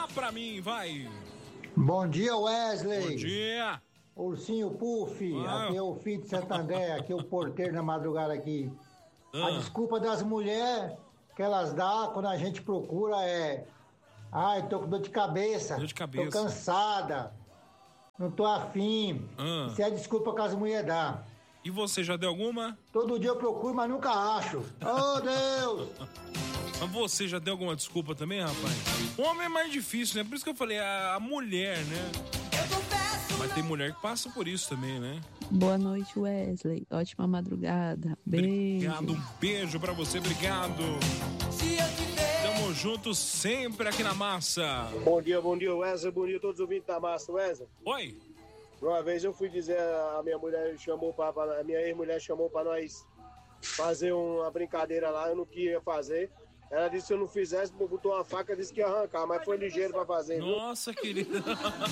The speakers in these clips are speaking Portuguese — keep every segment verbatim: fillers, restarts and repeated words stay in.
pra mim, vai. Bom dia, Wesley. Bom dia. Ursinho Puff, Ah. aqui é o filho de Santander, aqui é o porteiro na madrugada aqui. Ah. A desculpa das mulheres que elas dão quando a gente procura é: ai, tô com dor de cabeça, Dor de cabeça. tô cansada, não tô afim. Ah. Isso é a desculpa que as mulheres dão. E você já deu alguma? Todo dia eu procuro, mas nunca acho. Oh, Deus! Mas você já deu alguma desculpa também, rapaz? O homem é mais difícil, né? Por isso que eu falei, a, a mulher, né? Mas tem mulher que passa por isso também, né? Boa noite, Wesley. Ótima madrugada. Beijo. Obrigado, um beijo pra você, obrigado. Tamo juntos sempre aqui na Massa. Bom dia, bom dia, Wesley. Bom dia a todos os ouvintes da Massa, Wesley. Oi. Uma vez eu fui dizer, a minha mulher chamou pra, a minha ex-mulher chamou pra nós fazer uma brincadeira lá, eu não queria fazer. Ela disse que se eu não fizesse, botou uma faca e disse que ia arrancar, mas foi ligeiro pra fazer. Viu? Nossa, querida.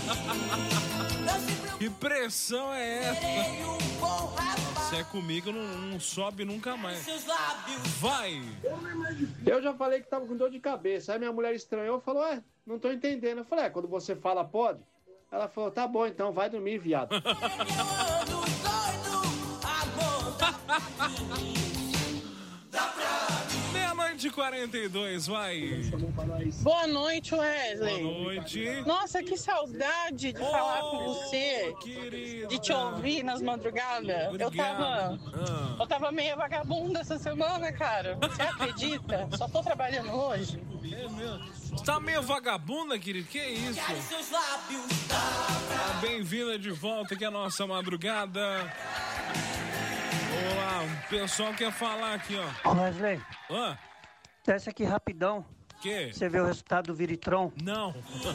Que pressão é essa? Se é comigo, não, não sobe nunca mais. Vai! Eu já falei que tava com dor de cabeça. Aí minha mulher estranhou e falou: é, não tô entendendo. Eu falei: é, quando você fala pode. Ela falou: tá bom, então vai dormir, viado. Meia-noite e quarenta e dois, vai. Boa noite, Wesley. Boa noite. Nossa, que saudade de Oh, falar com você, querida. de te ouvir nas madrugadas. Eu tava, Ah. eu tava meio vagabunda essa semana, cara. Você acredita? Só tô trabalhando hoje. É mesmo. Você tá meio vagabunda, querido? Que isso? Ah, bem-vinda de volta aqui à nossa madrugada. Vamos lá, o pessoal quer falar aqui, ó. Wesley, Hã? desce aqui rapidão. Que? Você vê o resultado do Viritron? Não.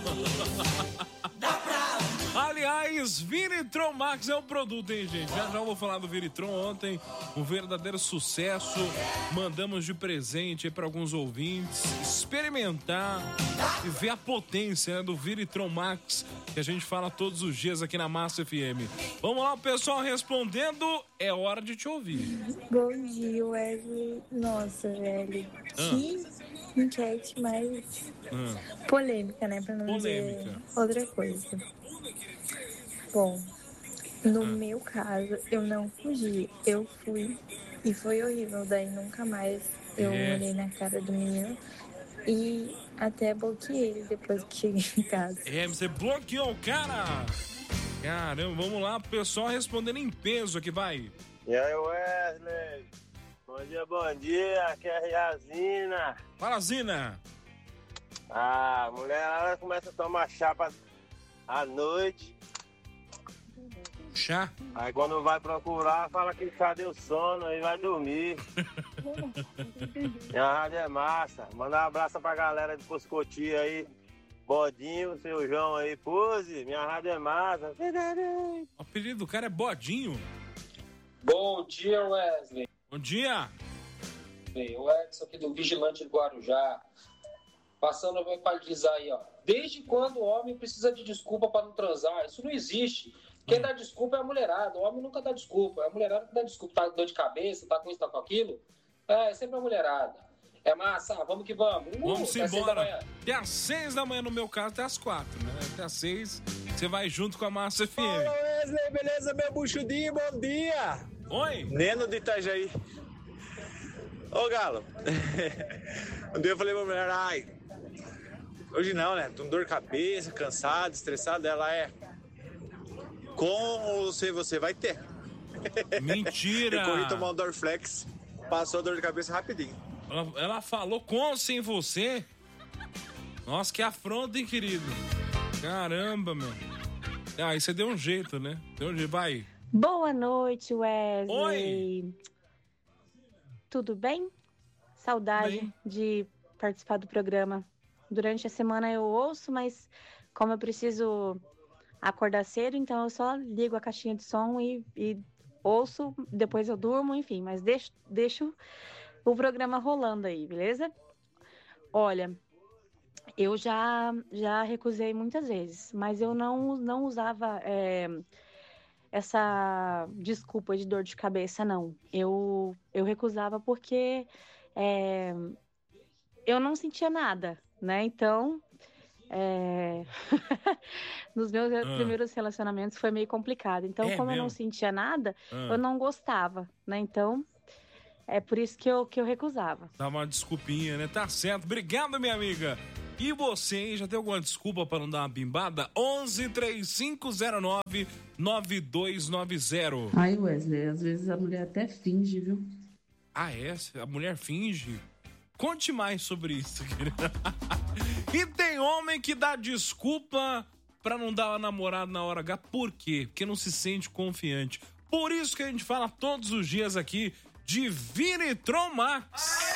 Aliás, Viritron Max é o produto, hein, gente? Já já vou falar do Viritron ontem. Um verdadeiro sucesso. Mandamos de presente aí para alguns ouvintes experimentar e ver a potência, né, do Viritron Max, que a gente fala todos os dias aqui na Massa F M. Vamos lá, o pessoal respondendo. É hora de te ouvir. Bom dia, Wesley. Nossa, velho. Que enquete mais Ah. polêmica, né? Pra não Polêmica. dizer outra coisa. Bom, no meu caso, eu não fugi. Eu fui. E foi horrível. Daí nunca mais eu É. olhei na cara do menino. E até bloqueei ele depois que cheguei em casa. É, você bloqueou o cara. Caramba, vamos lá, o pessoal respondendo em peso aqui, vai. E aí, Wesley? Bom dia, bom dia. Aqui é a Zina. Fala, Zina. Ah, a mulher ela começa a tomar chapa à noite. Chá. Aí quando vai procurar, fala que cadê o sono e vai dormir. Minha rádio é massa. Manda um abraço pra galera de Poscotia aí. Bodinho, seu João aí, Pose. Minha rádio é massa. O apelido do cara é Bodinho. Bom dia, Wesley. Bom dia. O Edson aqui do Vigilante do Guarujá. Passando para dizer aí, ó. Desde quando o homem precisa de desculpa para não transar? Isso não existe. Quem dá desculpa é a mulherada. O homem nunca dá desculpa. É a mulherada que dá desculpa. Tá com dor de cabeça, tá com isso, tá com aquilo. É, é sempre a mulherada. É massa, vamos que vamos. Uh, Vamos até seis da embora. manhã. Até às seis da manhã, no meu caso, até às quatro, né? Até às seis, você vai junto com a Massa F M. Fala, Wesley, beleza, meu buchudinho, bom dia. Oi. Neno de Itajaí. Ô, Galo. Um dia eu falei pra mulher, ai, hoje não, né? Tô com dor de cabeça, cansado, estressado. Ela é, com ou sem você vai ter. Mentira. Eu corri tomar um Dorflex, passou a dor de cabeça rapidinho. Ela, ela falou com ou sem você? Nossa, que afronta, hein, querido? Caramba, meu. Ah, aí você deu um jeito, né? Deu um jeito, vai. Boa noite, Wesley. Oi. Tudo bem? Saudade Bem. de participar do programa. Durante a semana eu ouço, mas como eu preciso acordar cedo, então eu só ligo a caixinha de som e, e ouço, depois eu durmo, enfim, mas deixo, deixo o programa rolando aí, beleza? Olha, eu já, já recusei muitas vezes, mas eu não, não usava é, essa desculpa de dor de cabeça, não. Eu, eu recusava porque é, eu não sentia nada, né? Então, é... nos meus Ah. primeiros relacionamentos foi meio complicado. Então, É como eu não mesmo? sentia nada, Ah. eu não gostava, né? Então, é por isso que eu, que eu recusava. Dá uma desculpinha, né? Tá certo. Obrigado, minha amiga. E você, hein? Já tem alguma desculpa pra não dar uma bimbada? onze, três cinco zero nove, nove dois nove zero. Ai, Wesley, às vezes a mulher até finge, viu? Ah, é? A mulher finge? Conte mais sobre isso, querida. E tem homem que dá desculpa pra não dar uma namorada na hora H. Por quê? Porque não se sente confiante. Por isso que a gente fala todos os dias aqui de Viritron Max.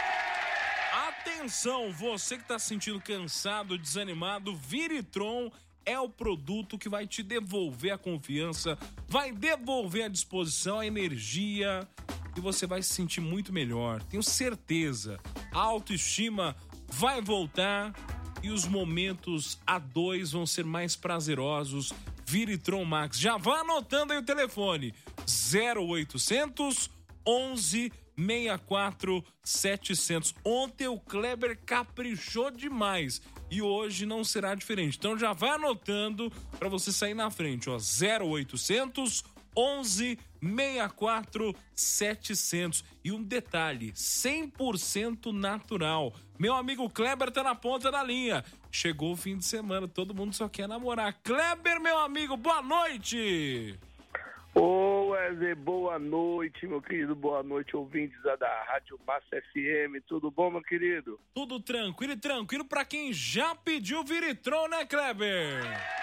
Atenção, você que tá se sentindo cansado, desanimado, Viritron é o produto que vai te devolver a confiança, vai devolver a disposição, a energia e você vai se sentir muito melhor. Tenho certeza. A autoestima vai voltar e os momentos a dois vão ser mais prazerosos. Viritron Max. Já vá anotando aí o telefone. zero oitocentos, onze, sessenta e quatro, setecentos. Ontem o Kleber caprichou demais e hoje não será diferente. Então já vai anotando para você sair na frente, ó. zero oitocentos, onze, sessenta e quatro, setecentos. E um detalhe, cem por cento natural. Meu amigo Kleber tá na ponta da linha. Chegou o fim de semana, todo mundo só quer namorar. Kleber, meu amigo, boa noite! Ô Wesley, boa noite, meu querido, boa noite, ouvintes da Rádio Massa F M, tudo bom, meu querido? Tudo tranquilo e tranquilo pra quem já pediu Viritron, né, Kleber?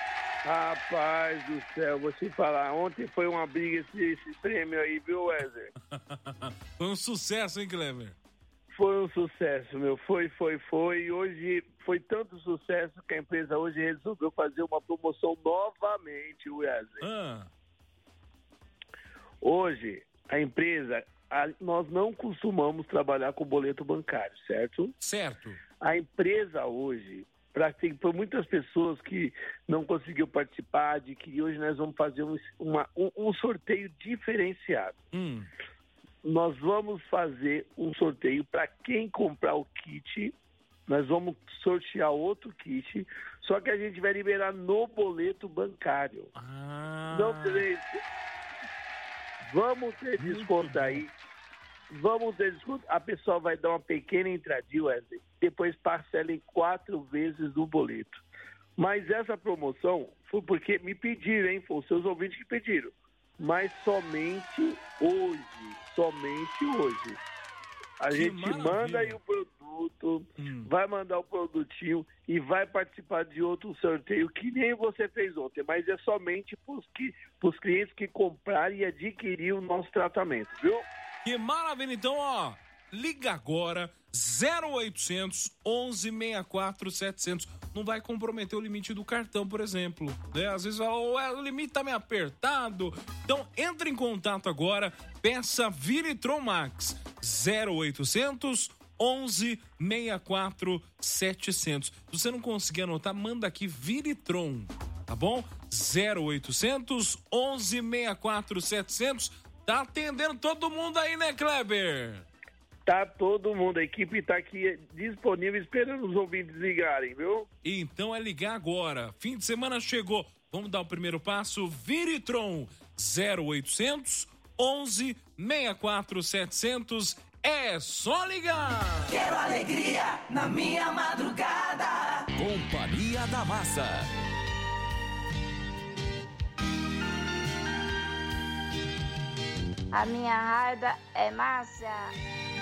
Rapaz do céu, vou te falar, ontem foi uma briga esse, esse prêmio aí, viu, Wesley? Foi um sucesso, hein, Kleber? Foi um sucesso, meu, foi, foi, foi, e hoje foi tanto sucesso que a empresa hoje resolveu fazer uma promoção novamente, Wesley. Ah. Hoje, a empresa, a, nós não costumamos trabalhar com boleto bancário, certo? Certo. A empresa hoje, para muitas pessoas que não conseguiram participar, de que hoje nós vamos fazer um, uma, um, um sorteio diferenciado. Hum. Nós vamos fazer um sorteio para quem comprar o kit, nós vamos sortear outro kit, só que a gente vai liberar no boleto bancário. Ah. Não terei... Vamos ter desconto aí. Vamos ter desconto. A pessoa vai dar uma pequena entradinha, Wesley. Depois parcela em quatro vezes no boleto. Mas essa promoção foi porque me pediram, hein? Foi os seus ouvintes que pediram. Mas somente hoje. Somente hoje. A Que gente maravilha. manda aí o produto, Hum. vai mandar o produtinho e vai participar de outro sorteio que nem você fez ontem, mas é somente para os clientes que compraram e adquiriram o nosso tratamento, viu? Que maravilha, então, ó, liga agora, zero oitocentos, onze, sessenta e quatro, setecentos. Não vai comprometer o limite do cartão, por exemplo, né? Às vezes oh, o limite tá meio apertado. Então, entre em contato agora, peça Viritron Max, zero oitocentos, onze, sessenta e quatro, setecentos. Se você não conseguir anotar, manda aqui Viritron, tá bom? zero oitocentos, onze, sessenta e quatro, setecentos. Tá atendendo todo mundo aí, né, Kleber? Tá todo mundo, a equipe tá aqui disponível esperando os ouvintes ligarem, viu? Então é ligar agora. Fim de semana chegou. Vamos dar o primeiro passo. Viritron, zero oitocentos, onze, sessenta e quatro, setecentos. É só ligar! Quero alegria na minha madrugada. Companhia da Massa. A minha raiva é Márcia.